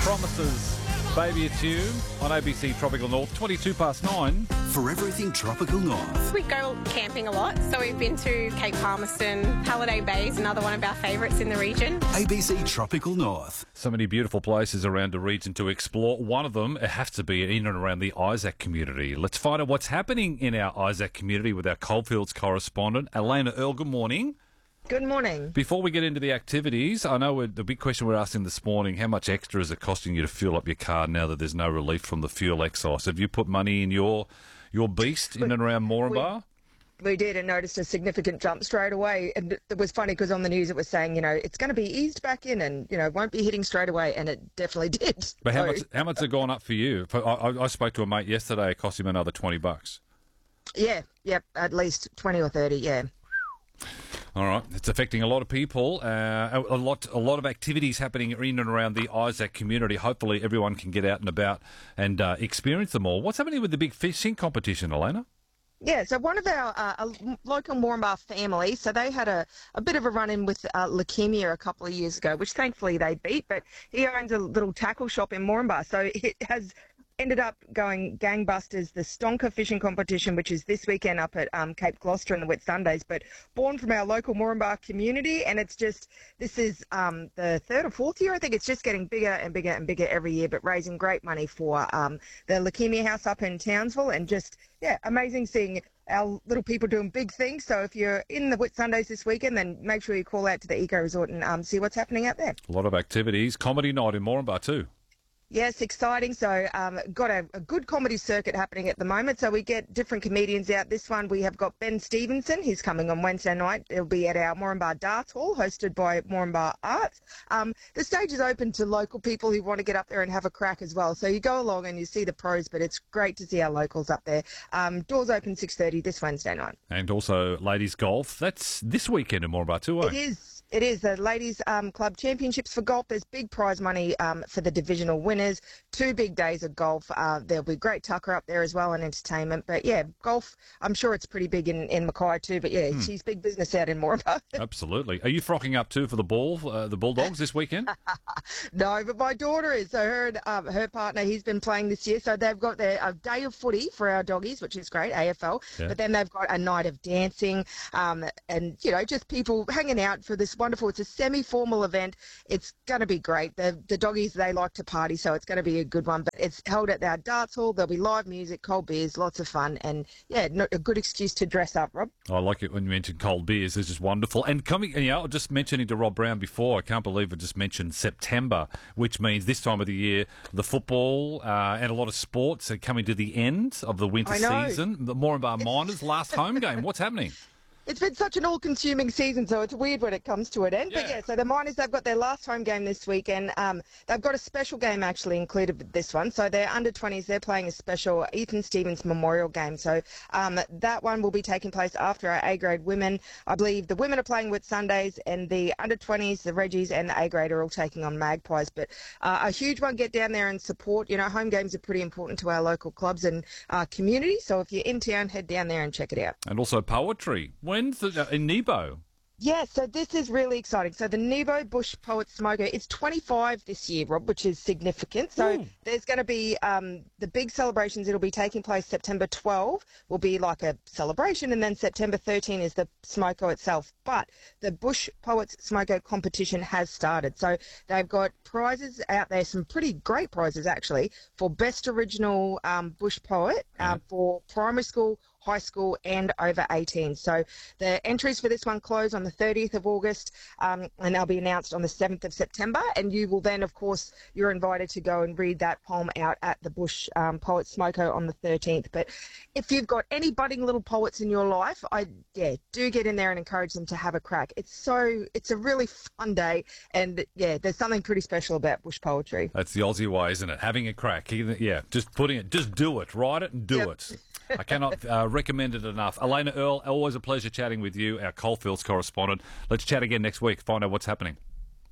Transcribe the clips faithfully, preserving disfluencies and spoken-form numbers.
Promises. Baby, it's you on A B C Tropical North, twenty-two past nine. For everything Tropical North. We go camping a lot, so we've been to Cape Palmerston. Halliday Bay is another one of our favourites in the region. A B C Tropical North. So many beautiful places around the region to explore. One of them, it has to be in and around the Isaac community. Let's find out what's happening in our Isaac community with our Coalfields correspondent, Elena Earl. Good morning. Good morning. Before we get into the activities, I know the big question we're asking this morning, how much extra is it costing you to fuel up your car now that there's no relief from the fuel excise? Have you put money in your your beast in and around Moranbah? We, we did and noticed a significant jump straight away. And it was funny because on the news it was saying, you know, it's going to be eased back in and, you know, won't be hitting straight away. And it definitely did. But how so, much how much has it gone up for you? I, I, I spoke to a mate yesterday, it cost him another twenty bucks. Yeah, yep, at least twenty or thirty, yeah. All right, it's affecting a lot of people. Uh, a lot, a lot of activities happening in and around the Isaac community. Hopefully, everyone can get out and about and uh, experience them all. What's happening with the big fishing competition, Elena? Yeah, so one of our uh, a local Moranbah family, so they had a, a bit of a run-in with uh, leukemia a couple of years ago, which thankfully they beat, but he owns a little tackle shop in Moranbah, so it has ended up going gangbusters. The Stonker fishing competition, which is this weekend up at um, Cape Gloucester on the Whitsundays, but born from our local Moranbah community, and it's just, this is um, the third or fourth year, I think. It's just getting bigger and bigger and bigger every year, but raising great money for um, the Leukemia House up in Townsville, and just, yeah, amazing seeing our little people doing big things. So if you're in the Whitsundays this weekend, then make sure you call out to the Eco Resort and um, see what's happening out there. A lot of activities. Comedy night in Moranbah too. Yes, exciting. So um, got a, a good comedy circuit happening at the moment. So we get different comedians out. This one we have got Ben Stevenson. He's coming on Wednesday night. It'll be at our Moranbah Darts Hall, hosted by Moranbah Arts. Um, the stage is open to local people who want to get up there and have a crack as well. So you go along and you see the pros, but it's great to see our locals up there. Um, doors open six thirty this Wednesday night. And also ladies golf. That's this weekend in Moranbah too, eh? It is. It is the Ladies um, Club Championships for golf. There's big prize money um, for the divisional winners. Two big days of golf. Uh, there'll be great tucker up there as well and entertainment. But yeah, golf, I'm sure it's pretty big in, in Mackay too. But yeah, hmm. she's big business out in Moranbah. Absolutely. Are you frocking up too for the ball, uh, the Bulldogs this weekend? No, but my daughter is. So her and um, her partner, he's been playing this year. So they've got their a day of footy for our doggies, which is great, A F L. Yeah. But then they've got a night of dancing um, and, you know, just people hanging out for this wonderful, it's a semi-formal event. It's going to be great. The the doggies, they like to party, so it's going to be a good one. But it's held at our darts hall. There'll be live music, cold beers, lots of fun, and yeah, no, a good excuse to dress up, Rob. I like it when you mentioned cold beers. It's just wonderful. And coming, and, you know, just mentioning to Rob Brown before, I can't believe I just mentioned September, which means this time of the year, the football uh, and a lot of sports are coming to the end of the winter season. The Moranbah Miners' last home game. What's happening? It's been such an all-consuming season, so it's weird when it comes to an end. Yeah. But yeah, so the Miners, they've got their last home game this weekend. Um, they've got a special game actually included with this one. So their under twenties, they're playing a special Ethan Stevens Memorial game. So um, that one will be taking place after our A-grade women. I believe the women are playing with Sundays, and the under twenties, the Reggies and the A-grade are all taking on Magpies. But uh, a huge one, get down there and support. You know, home games are pretty important to our local clubs and uh, community. So if you're in town, head down there and check it out. And also poetry. When's the, uh, in Nebo? Yeah, so this is really exciting. So the Nebo Bush Poets Smoker, it's twenty-five this year, Rob, which is significant. So Ooh. There's going to be um, the big celebrations. It'll be taking place September twelfth, will be like a celebration, and then September thirteenth is the Smoko itself. But the Bush Poets Smoker competition has started. So they've got prizes out there, some pretty great prizes actually, for Best Original um, Bush Poet yeah. uh, for primary school, high school and over eighteen. So the entries for this one close on the thirtieth of August um, and they'll be announced on the seventh of September, and you will then, of course, you're invited to go and read that poem out at the Bush um, Poets Smoko on the thirteenth. But if you've got any budding little poets in your life, I yeah do get in there and encourage them to have a crack. It's so it's a really fun day, and yeah, there's something pretty special about bush poetry. That's the Aussie way, isn't it? Having a crack. Yeah, just putting it, just do it, write it and do Yep. it. I cannot uh, recommend it enough. Elena Earl, always a pleasure chatting with you, our Coalfields correspondent. Let's chat again next week, find out what's happening.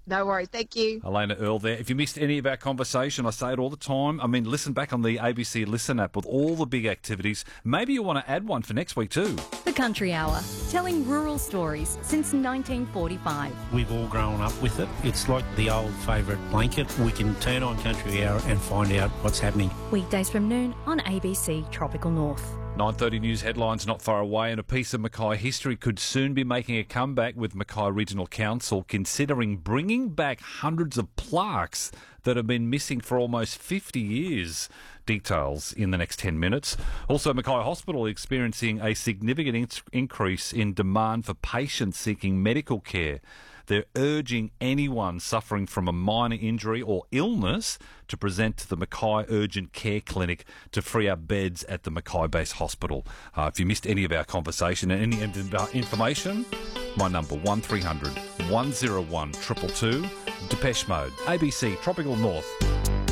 No worries. Thank you. Elena Earl there. If you missed any of our conversation, I say it all the time. I mean, listen back on the A B C Listen app with all the big activities. Maybe you want to add one for next week too. The Country Hour, telling rural stories since nineteen forty-five. We've all grown up with it. It's like the old favourite blanket. We can turn on Country Hour and find out what's happening. Weekdays from noon on A B C Tropical North. nine thirty news headlines not far away, and a piece of Mackay history could soon be making a comeback, with Mackay Regional Council considering bringing back hundreds of plaques that have been missing for almost fifty years. Details in the next ten minutes. Also, Mackay Hospital experiencing a significant in- increase in demand for patients seeking medical care. They're urging anyone suffering from a minor injury or illness to present to the Mackay Urgent Care Clinic to free up beds at the Mackay-based hospital. Uh, if you missed any of our conversation and any information, my number one three hundred one oh one two two two. Depeche Mode, A B C Tropical North.